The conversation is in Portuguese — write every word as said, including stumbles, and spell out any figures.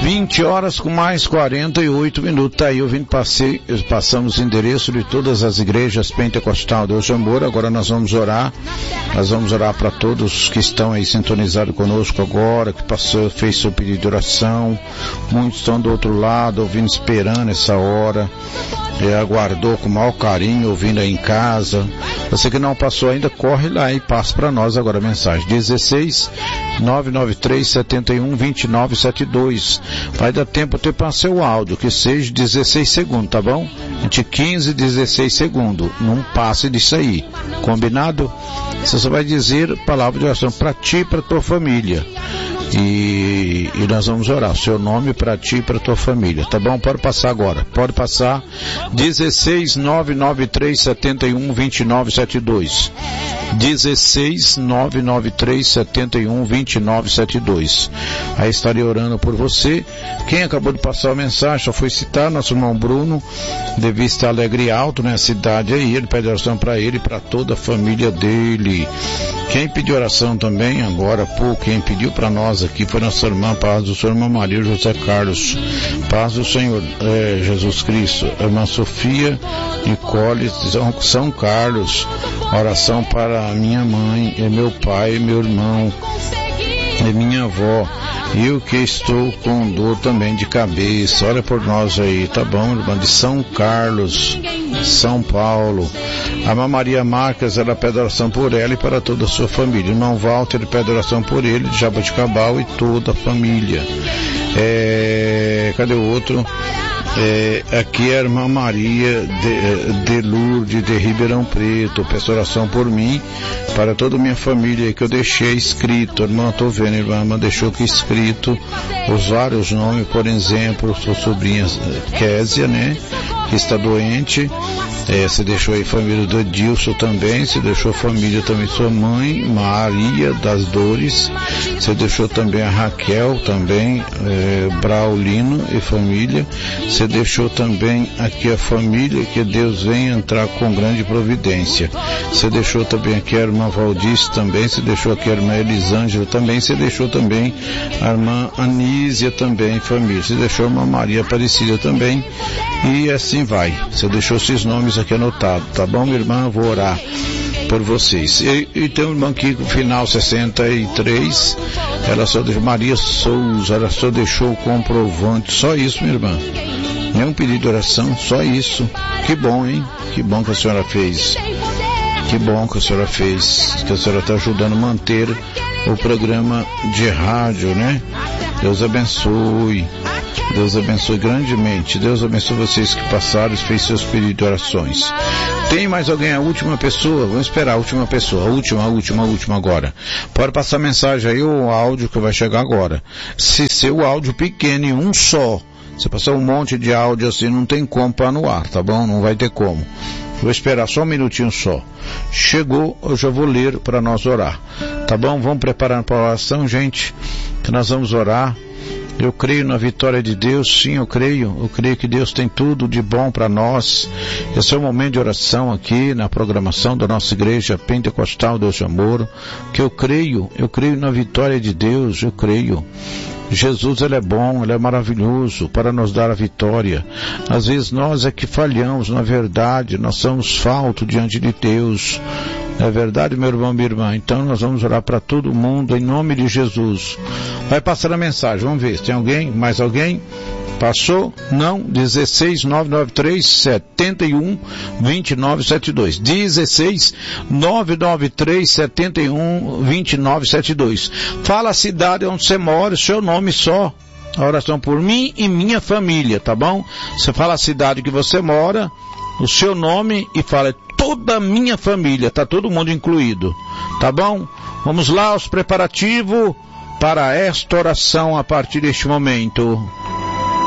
vinte horas com mais quarenta e oito minutos. Tá aí, ouvindo, passei, passamos o endereço de todas as igrejas pentecostal Deus de Amor. Agora nós vamos orar. Nós vamos orar para todos que estão aí sintonizados conosco agora, que passou, fez seu pedido de oração. Muitos estão do outro lado, ouvindo, esperando essa hora. É, aguardou com maior carinho, ouvindo aí em casa. Você que não passou ainda, corre lá e passa para nós agora a mensagem. dezesseis, nove nove três, sete um, dois nove sete dois. Vai dar tempo até para seu áudio, que seja dezesseis segundos, tá bom? Entre quinze e dezesseis segundos. Não passe disso aí. Combinado? Você só vai dizer palavra de oração para ti e para tua família. E, e nós vamos orar o seu nome para ti e para tua família, tá bom? Pode passar agora, pode passar. Dezesseis, nove nove três, sete um, dois nove sete dois. Dezesseis, nove nove três, sete um, dois nove sete dois. Aí estarei orando por você. Quem acabou de passar a mensagem, só foi citar nosso irmão Bruno, de Vista Alegre Alto, né? A cidade aí, ele pede oração para ele e para toda a família dele. Quem pediu oração também, agora, pô, quem pediu para nós aqui foi nossa irmã, paz do Senhor, irmã Maria José Carlos, paz do Senhor, é, Jesus Cristo, irmã Sofia, Nicole, São, São Carlos, oração para minha mãe, e meu pai, meu irmão, e minha avó, eu que estou com dor também de cabeça, olha por nós aí, tá bom, irmã, de São Carlos, São Paulo. A irmã Maria Marques, ela pede oração por ela e para toda a sua família. O irmão Walter, ele pede oração por ele, de Jaboticabal, e toda a família. É, cadê o outro? É, aqui é a irmã Maria de, de Lourdes, de Ribeirão Preto, peço oração por mim, para toda a minha família que eu deixei escrito. Irmã, estou vendo, irmã, irmã deixou aqui escrito os vários nomes, por exemplo, sua sobrinha Késia, né, que está doente. É, você deixou aí família do Edilson também, você deixou família também, sua mãe, Maria das Dores, você deixou também a Raquel também, é, Braulino e família, você deixou também aqui a família, que Deus venha entrar com grande providência, você deixou também aqui a irmã Valdice também, você deixou aqui a irmã Elisângela também, você deixou também a irmã Anísia também, família, você deixou a irmã Maria Aparecida também, e assim vai, você deixou esses nomes aqui anotado, tá bom, minha irmã? Eu vou orar por vocês. E, e tem um irmão aqui com final sessenta e três, ela só deixou, Maria Souza, ela só deixou o comprovante, só isso, minha irmã. Nenhum pedido de oração, só isso. Que bom, hein? Que bom que a senhora fez. Que bom que a senhora fez, que a senhora está ajudando a manter o programa de rádio, né? Deus abençoe. Deus abençoe grandemente. Deus abençoe vocês que passaram e fez seus pedidos de orações. Tem mais alguém? A última pessoa? Vamos esperar a última pessoa. A última, a última, a última agora. Pode passar a mensagem aí, o áudio que vai chegar agora. Se seu áudio pequeno e um só, você passar um monte de áudio assim, não tem como para no ar, tá bom? Não vai ter como. Vou esperar só um minutinho só. Chegou, eu já vou ler para nós orar. Tá bom? Vamos preparar para a oração, gente, que nós vamos orar. Eu creio na vitória de Deus, sim, eu creio, eu creio que Deus tem tudo de bom para nós. Esse é o momento de oração aqui na programação da nossa igreja pentecostal Deus de Amor, que eu creio, eu creio na vitória de Deus, eu creio. Jesus, ele é bom, ele é maravilhoso para nos dar a vitória. Às vezes nós é que falhamos, na verdade, nós somos faltos diante de Deus. Não é verdade, meu irmão, minha irmã? Então nós vamos orar para todo mundo em nome de Jesus. Vai passar a mensagem, vamos ver se tem alguém, mais alguém? Passou? Não? dezesseis, nove nove três, sete um, dois nove sete dois. dezesseis, nove nove três, sete um, dois nove sete dois. Fala a cidade onde você mora, o seu nome só. A oração por mim e minha família, tá bom? Você fala a cidade que você mora, o seu nome e fala toda a minha família, tá todo mundo incluído, tá bom? Vamos lá, os preparativos para esta oração a partir deste momento.